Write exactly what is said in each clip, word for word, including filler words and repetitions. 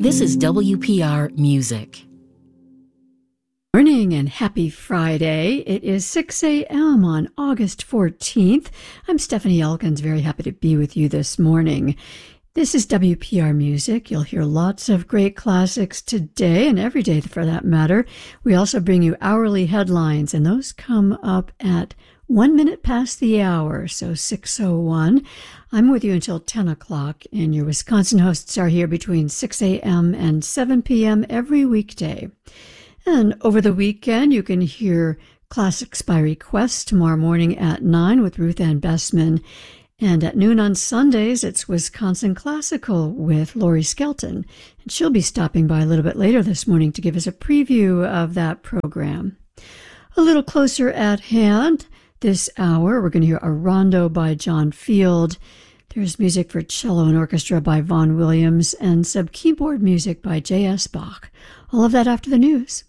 This is W P R Music. Morning and happy Friday. It is six a.m. on August fourteenth. I'm Stephanie Elkins, very happy to be with you this morning. This is W P R Music. You'll hear lots of great classics today and every day for that matter. We also bring you hourly headlines, and those come up at one minute past the hour, so six oh one. I'm with you until ten o'clock, and your Wisconsin hosts are here between six a.m. and seven p.m. every weekday. And over the weekend, you can hear Classics by Request tomorrow morning at nine with Ruth Ann Bessman. And at noon on Sundays, it's Wisconsin Classical with Lori Skelton. And she'll be stopping by a little bit later this morning to give us a preview of that program. A little closer at hand this hour, we're going to hear a rondo by John Field. There's music for cello and orchestra by Vaughan Williams and some keyboard music by J S. Bach. All of that after the news.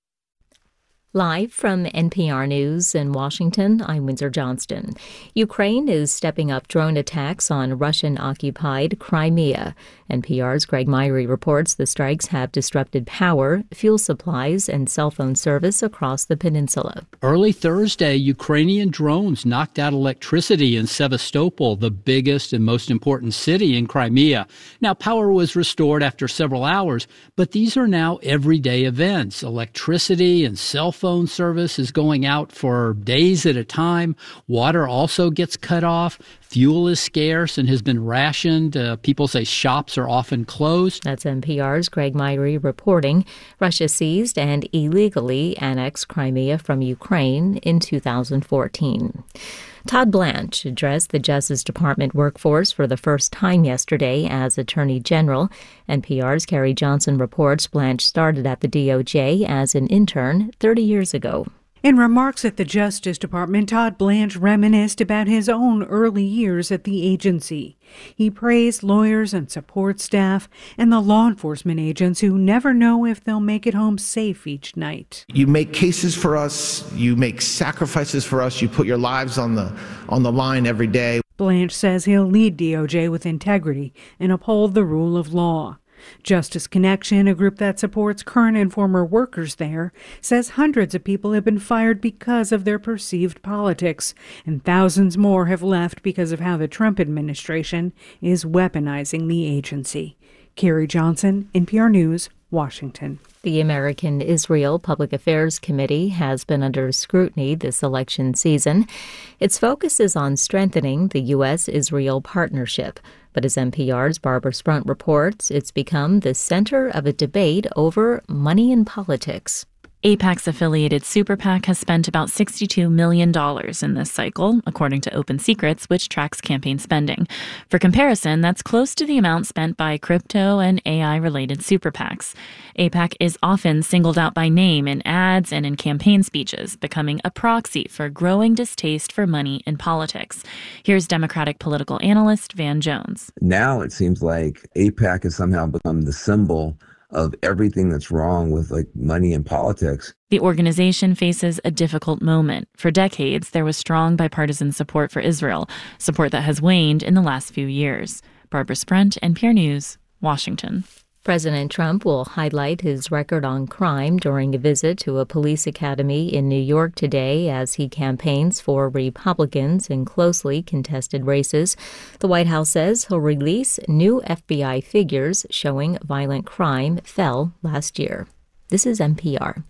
Live from N P R News in Washington, I'm Windsor Johnston. Ukraine is stepping up drone attacks on Russian-occupied Crimea. N P R's Greg Myrie reports the strikes have disrupted power, fuel supplies, and cell phone service across the peninsula. Early Thursday, Ukrainian drones knocked out electricity in Sevastopol, the biggest and most important city in Crimea. Now, power was restored after several hours, but these are now everyday events. Electricity and cell phone service is going out for days at a time. Water also gets cut off. Fuel is scarce and has been rationed. Uh, people say shops are often closed. That's N P R's Greg Myrie reporting. Russia seized and illegally annexed Crimea from Ukraine in two thousand fourteen. Todd Blanche addressed the Justice Department workforce for the first time yesterday as Attorney General. N P R's Carrie Johnson reports Blanche started at the D O J as an intern thirty years ago. In remarks at the Justice Department, Todd Blanche reminisced about his own early years at the agency. He praised lawyers and support staff and the law enforcement agents who never know if they'll make it home safe each night. You make cases for us, you make sacrifices for us, you put your lives on the on the line every day. Blanche says he'll lead D O J with integrity and uphold the rule of law. Justice Connection, a group that supports current and former workers there, says hundreds of people have been fired because of their perceived politics, and thousands more have left because of how the Trump administration is weaponizing the agency. Carrie Johnson, N P R News, Washington. The American Israel Public Affairs Committee has been under scrutiny this election season. Its focus is on strengthening the U S Israel partnership. But as N P R's Barbara Sprunt reports, it's become the center of a debate over money in politics. AIPAC's affiliated Super PAC has spent about sixty-two million dollars in this cycle, according to Open Secrets, which tracks campaign spending. For comparison, that's close to the amount spent by crypto and A I-related Super PACs. AIPAC is often singled out by name in ads and in campaign speeches, becoming a proxy for growing distaste for money in politics. Here's Democratic political analyst Van Jones. Now it seems like AIPAC has somehow become the symbol of everything that's wrong with like money and politics. The organization faces a difficult moment. For decades, there was strong bipartisan support for Israel, support that has waned in the last few years. Barbara Sprunt, N P R News, Washington. President Trump will highlight his record on crime during a visit to a police academy in New York today as he campaigns for Republicans in closely contested races. The White House says he'll release new F B I figures showing violent crime fell last year. This is N P R.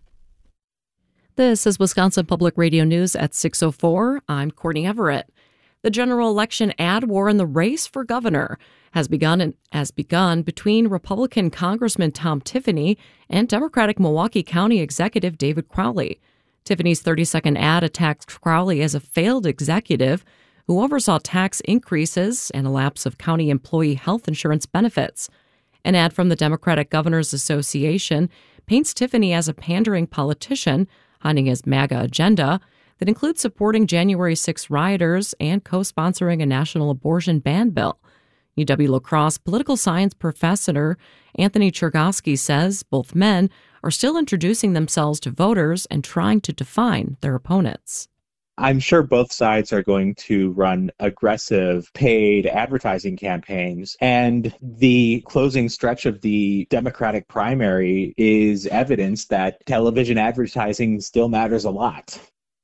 This is Wisconsin Public Radio News at six oh four. I'm Courtney Everett. The general election ad war in the race for governor has begun has begun between Republican Congressman Tom Tiffany and Democratic Milwaukee County Executive David Crowley. Tiffany's thirty-second ad attacks Crowley as a failed executive who oversaw tax increases and a lapse of county employee health insurance benefits. An ad from the Democratic Governors Association paints Tiffany as a pandering politician, hiding his MAGA agenda that includes supporting January sixth rioters and co-sponsoring a national abortion ban bill. U W-La Crosse political science professor Anthony Chergosky says both men are still introducing themselves to voters and trying to define their opponents. I'm sure both sides are going to run aggressive paid advertising campaigns, and the closing stretch of the Democratic primary is evidence that television advertising still matters a lot.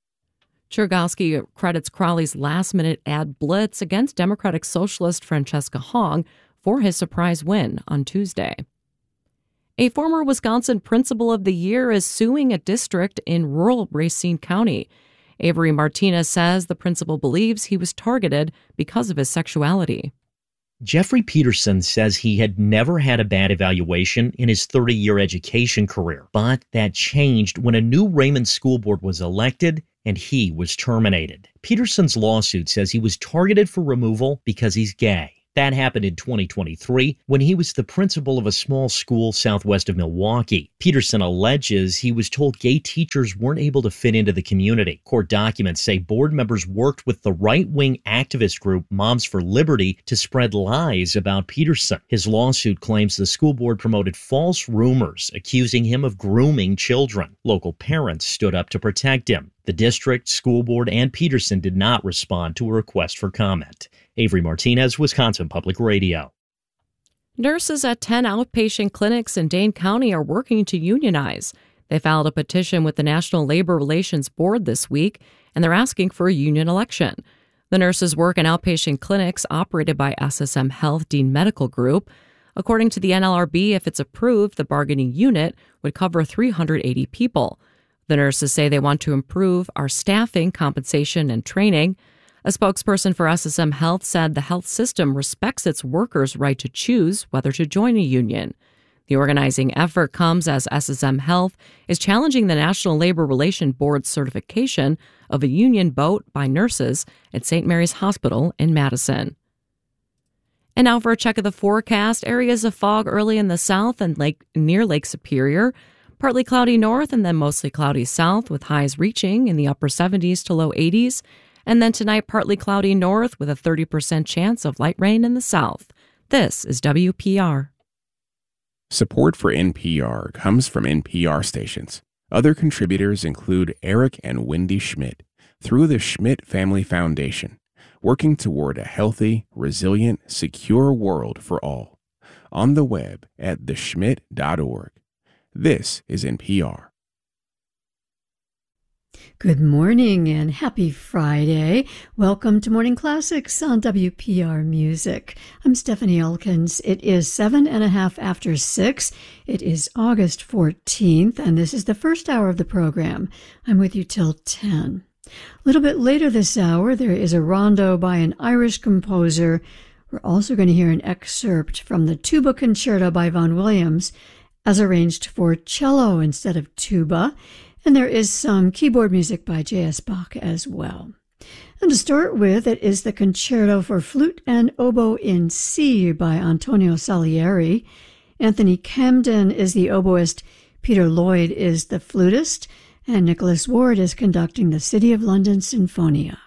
Chergosky credits Crowley's last-minute ad blitz against Democratic Socialist Francesca Hong for his surprise win on Tuesday. A former Wisconsin Principal of the Year is suing a district in rural Racine County. Avery Martinez says the principal believes he was targeted because of his sexuality. Jeffrey Peterson says he had never had a bad evaluation in his thirty-year education career, but that changed when a new Raymond School Board was elected and he was terminated. Peterson's lawsuit says he was targeted for removal because he's gay. That happened in twenty twenty-three when he was the principal of a small school southwest of Milwaukee. Peterson alleges he was told gay teachers weren't able to fit into the community. Court documents say board members worked with the right-wing activist group Moms for Liberty to spread lies about Peterson. His lawsuit claims the school board promoted false rumors accusing him of grooming children. Local parents stood up to protect him. The district, school board, and Peterson did not respond to a request for comment. Avery Martinez, Wisconsin Public Radio. Nurses at ten outpatient clinics in Dane County are working to unionize. They filed a petition with the National Labor Relations Board this week, and they're asking for a union election. The nurses work in outpatient clinics operated by S S M Health Dean Medical Group. According to the N L R B, if it's approved, the bargaining unit would cover three hundred eighty people. The nurses say they want to improve our staffing, compensation, and training. A spokesperson for S S M Health said the health system respects its workers' right to choose whether to join a union. The organizing effort comes as S S M Health is challenging the National Labor Relations Board's certification of a union vote by nurses at Saint Mary's Hospital in Madison. And now for a check of the forecast. Areas of fog early in the south and lake near Lake Superior. Partly cloudy north and then mostly cloudy south with highs reaching in the upper seventies to low eighties. And then tonight, partly cloudy north with a thirty percent chance of light rain in the south. This is W P R. Support for N P R comes from N P R stations. Other contributors include Eric and Wendy Schmidt through the Schmidt Family Foundation, working toward a healthy, resilient, secure world for all. On the web at the schmidt dot org. This is N P R. Good morning and happy Friday. Welcome to Morning Classics on W P R Music. I'm Stephanie Elkins. It is seven and a half after six. It is August fourteenth, and this is the first hour of the program. I'm with you till ten. A little bit later this hour, there is a rondo by an Irish composer. We're also going to hear an excerpt from the Tuba Concerto by Vaughan Williams, as arranged for cello instead of tuba. And there is some keyboard music by J S Bach as well. And to start with, it is the Concerto for Flute and Oboe in C by Antonio Salieri. Anthony Camden is the oboist, Peter Lloyd is the flutist, and Nicholas Ward is conducting the City of London Sinfonia.